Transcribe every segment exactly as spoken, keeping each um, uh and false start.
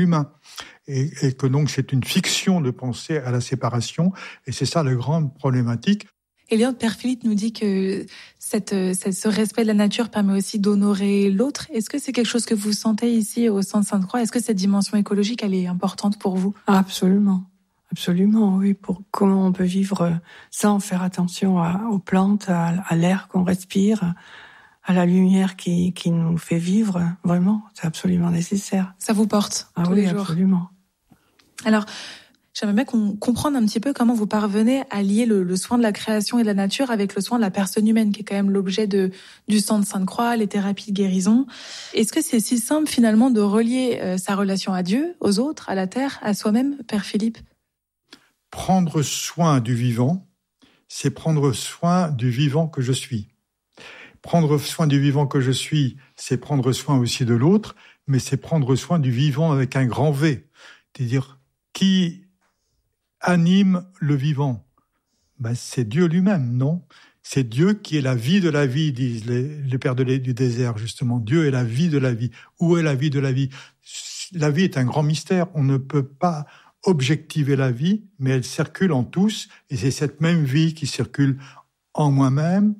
humain. Et, et que donc c'est une fiction de penser à la séparation, et c'est ça la grande problématique. Eliot, Père Philippe nous dit que cette, cette, ce respect de la nature permet aussi d'honorer l'autre. Est-ce que c'est quelque chose que vous sentez ici au Centre Sainte-Croix ? Est-ce que cette dimension écologique, elle est importante pour vous ? Absolument, absolument, oui. Pour comment on peut vivre sans faire attention à, aux plantes, à, à l'air qu'on respire, à la lumière qui, qui nous fait vivre, vraiment, c'est absolument nécessaire. Ça vous porte ah tous oui, les jours. Absolument. Alors, j'aimerais bien qu'on comprenne un petit peu comment vous parvenez à lier le, le soin de la création et de la nature avec le soin de la personne humaine, qui est quand même l'objet de, du Centre Sainte-Croix, les thérapies de guérison. Est-ce que c'est si simple finalement de relier euh, sa relation à Dieu, aux autres, à la terre, à soi-même, Père Philippe ? Prendre soin du vivant, c'est prendre soin du vivant que je suis. Prendre soin du vivant que je suis, c'est prendre soin aussi de l'autre, mais c'est prendre soin du vivant avec un grand V. C'est-à-dire, qui anime le vivant ? Ben, c'est Dieu lui-même, non ? C'est Dieu qui est la vie de la vie, disent les, les pères de, du désert, justement. Dieu est la vie de la vie. Où est la vie de la vie ? La vie est un grand mystère. On ne peut pas objectiver la vie, mais elle circule en tous, et c'est cette même vie qui circule en moi-même,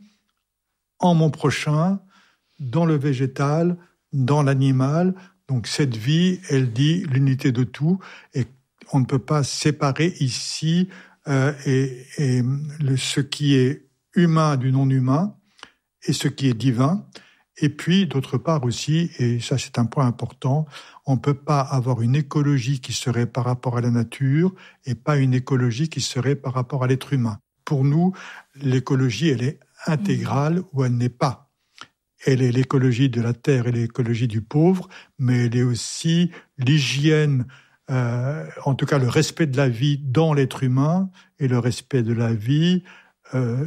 en mon prochain, dans le végétal, dans l'animal. Donc cette vie, elle dit l'unité de tout, et on ne peut pas séparer ici euh, et, et le, ce qui est humain du non-humain et ce qui est divin. Et puis, d'autre part aussi, et ça c'est un point important, on ne peut pas avoir une écologie qui serait par rapport à la nature et pas une écologie qui serait par rapport à l'être humain. Pour nous, l'écologie, elle est intégrale ou elle n'est pas. Elle est l'écologie de la terre et l'écologie du pauvre, mais elle est aussi l'hygiène, euh, en tout cas le respect de la vie dans l'être humain et le respect de la vie euh,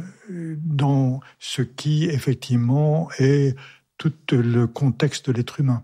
dans ce qui, effectivement, est tout le contexte de l'être humain.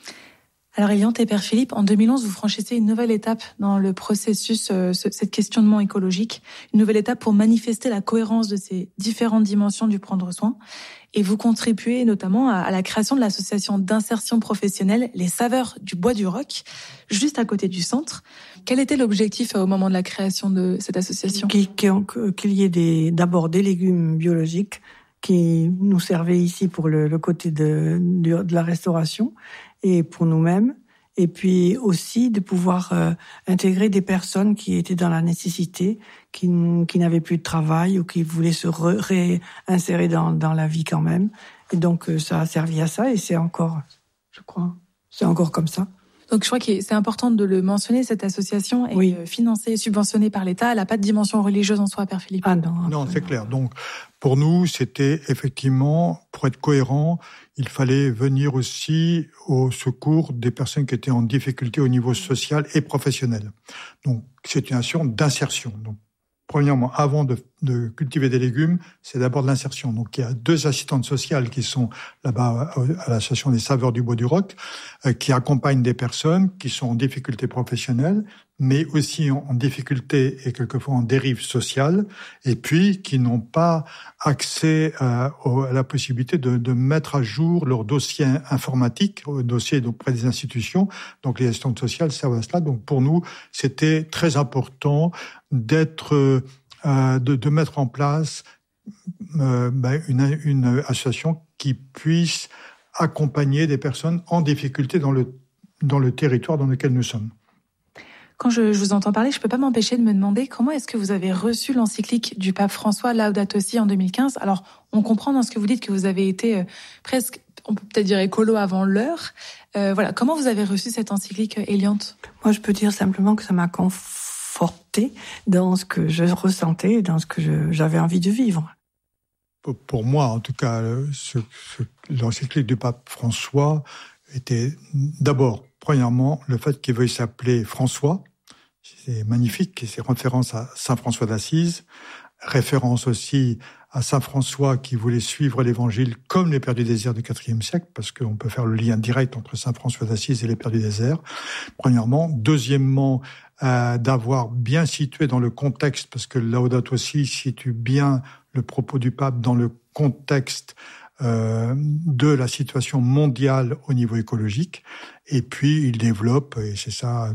Alors, Eliot et Père Philippe, en deux mille onze, vous franchissez une nouvelle étape dans le processus, euh, ce, cette questionnement écologique, une nouvelle étape pour manifester la cohérence de ces différentes dimensions du prendre soin. Et vous contribuez notamment à, à la création de l'association d'insertion professionnelle Les Saveurs du Bois du Roc, juste à côté du centre. Quel était l'objectif au moment de la création de cette association ? Qu'il, qu'il y ait des, d'abord des légumes biologiques qui nous servaient ici pour le, le côté de, de, de la restauration et pour nous-mêmes, et puis aussi de pouvoir euh, intégrer des personnes qui étaient dans la nécessité, qui, qui n'avaient plus de travail ou qui voulaient se re, réinsérer dans, dans la vie quand même. Et donc euh, ça a servi à ça, et c'est encore, je crois, c'est encore comme ça. Donc je crois que c'est important de le mentionner, cette association est oui. financée et subventionnée par l'État. Elle n'a pas de dimension religieuse en soi, Père Philippe. Ah non. Non, c'est clair. Donc pour nous, c'était effectivement, pour être cohérent, il fallait venir aussi au secours des personnes qui étaient en difficulté au niveau social et professionnel. Donc c'est une action d'insertion. Donc premièrement, avant de, de cultiver des légumes, c'est d'abord de l'insertion. Donc, il y a deux assistantes sociales qui sont là-bas à l'association des Saveurs du Bois du Roc, euh, qui accompagnent des personnes qui sont en difficulté professionnelle, mais aussi en, en difficulté et quelquefois en dérive sociale, et puis qui n'ont pas accès euh, au, à la possibilité de, de mettre à jour leur dossier informatique, au dossier auprès des institutions. Donc, les assistantes sociales servent à cela. Donc, pour nous, c'était très important d'être, euh, de, de mettre en place euh, ben une, une association qui puisse accompagner des personnes en difficulté dans le, dans le territoire dans lequel nous sommes. Quand je, je vous entends parler, je ne peux pas m'empêcher de me demander comment est-ce que vous avez reçu l'encyclique du pape François Laudato Si en deux mille quinze. Alors, on comprend dans ce que vous dites que vous avez été euh, presque, on peut peut-être dire écolo avant l'heure. Euh, voilà, comment vous avez reçu cette encyclique, Eliot ? Moi, je peux dire simplement que ça m'a conforté dans ce que je ressentais, dans ce que je, j'avais envie de vivre. Pour moi, en tout cas, ce, ce, l'encyclique du pape François était d'abord, premièrement, le fait qu'il veuille s'appeler François. C'est magnifique, et c'est référence à Saint François d'Assise, référence aussi à Saint François qui voulait suivre l'Évangile comme les Pères du désert du quatrième siècle, parce qu'on peut faire le lien direct entre Saint François d'Assise et les Pères du désert, premièrement. Deuxièmement, euh, d'avoir bien situé dans le contexte, parce que Laudato Si situe bien le propos du pape dans le contexte euh, de la situation mondiale au niveau écologique. Et puis, il développe, et c'est ça